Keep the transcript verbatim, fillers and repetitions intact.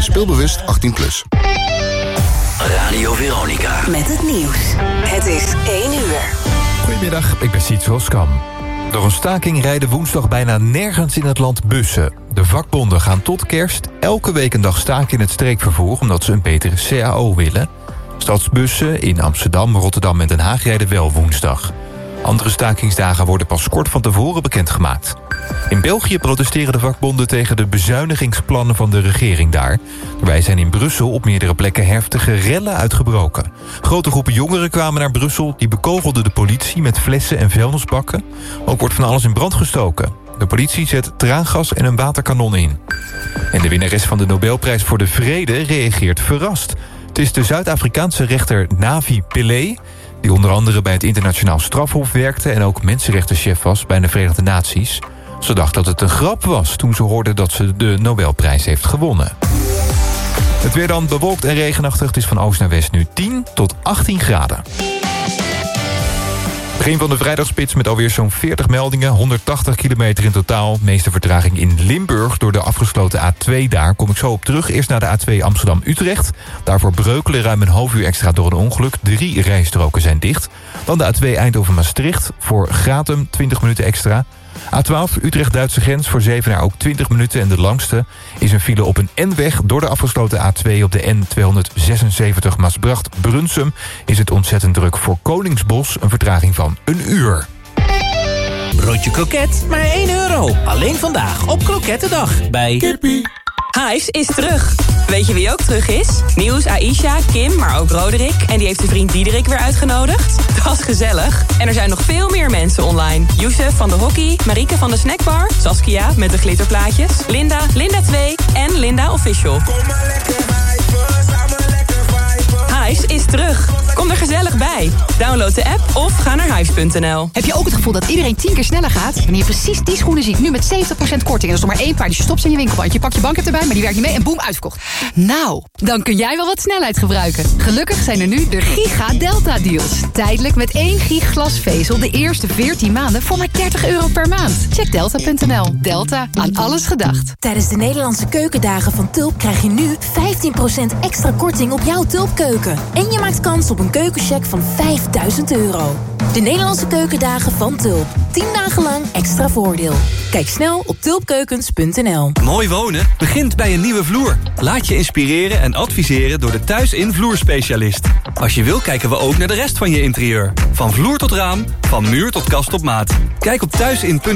Speelbewust achttien plus. Radio Veronica. Met het nieuws. Het is één uur. Goedemiddag, ik ben Siets Roskam. Door een staking rijden woensdag bijna nergens in het land bussen. De vakbonden gaan tot kerst elke week een dag staken in het streekvervoer... omdat ze een betere C A O willen. Stadsbussen in Amsterdam, Rotterdam en Den Haag rijden wel woensdag. Andere stakingsdagen worden pas kort van tevoren bekendgemaakt. In België protesteren de vakbonden tegen de bezuinigingsplannen van de regering daar. Daarbij zijn in Brussel op meerdere plekken heftige rellen uitgebroken. Grote groepen jongeren kwamen naar Brussel. Die bekogelden de politie met flessen en vuilnisbakken. Ook wordt van alles in brand gestoken. De politie zet traangas en een waterkanon in. En de winnares van de Nobelprijs voor de Vrede reageert verrast. Het is de Zuid-Afrikaanse rechter Navi Pillay... die onder andere bij het internationaal strafhof werkte... en ook mensenrechtenchef was bij de Verenigde Naties. Ze dacht dat het een grap was toen ze hoorde dat ze de Nobelprijs heeft gewonnen. Het weer dan bewolkt en regenachtig. Het is van oost naar west nu tien tot achttien graden. Begin van de vrijdagspits met alweer zo'n veertig meldingen. honderdtachtig kilometer in totaal. Meeste vertraging in Limburg door de afgesloten A twee daar. Kom ik zo op terug. Eerst naar de A twee Amsterdam-Utrecht. Daarvoor Breukelen ruim een half uur extra door een ongeluk. Drie rijstroken zijn dicht. Dan de A twee Eindhoven-Maastricht. Voor Gratum twintig minuten extra. A twaalf Utrecht-Duitse grens voor Zevenaar ook twintig minuten. En de langste is een file op een N-weg door de afgesloten A twee op de N tweehonderdzesenzeventig Maasbracht-Brunsum. Is het ontzettend druk voor Koningsbos, een vertraging van een uur. Broodje kroket, maar één euro. Alleen vandaag op Krokettendag bij Kippie. Hives is terug. Weet je wie ook terug is? Nieuws, Aisha, Kim, maar ook Roderick. En die heeft zijn vriend Diederik weer uitgenodigd. Dat is gezellig. En er zijn nog veel meer mensen online. Youssef van de hockey, Marieke van de snackbar... Saskia met de glitterplaatjes... Linda, Linda twee en Linda Official. Kom maar lekker viben, samen lekker viben. Hives is terug. Kom er gezellig bij. Download de app of ga naar hives punt n l. Heb je ook het gevoel dat iedereen tien keer sneller gaat? Wanneer je precies die schoenen ziet, nu met zeventig procent korting... en dat is nog maar één paar, dus je stopt ze in je winkelband. Je pakt je bank erbij, maar die werkt niet mee en boem, uitverkocht. Nou, dan kun jij wel wat snelheid gebruiken. Gelukkig zijn er nu de Giga Delta Deals. Tijdelijk met één gig glasvezel de eerste veertien maanden voor maar dertig euro per maand. Check delta punt n l. Delta, aan alles gedacht. Tijdens de Nederlandse keukendagen van Tulp krijg je nu vijftien procent extra korting op jouw Tulpkeuken. En je maakt kans op een keukencheck van vijfduizend euro. De Nederlandse keukendagen van Tulp. tien dagen lang extra voordeel. Kijk snel op tulpkeukens punt n l. Mooi wonen begint bij een nieuwe vloer. Laat je inspireren en adviseren door de Thuisin vloerspecialist. Als je wil kijken we ook naar de rest van je interieur. Van vloer tot raam, van muur tot kast op maat. Kijk op thuisin punt n l.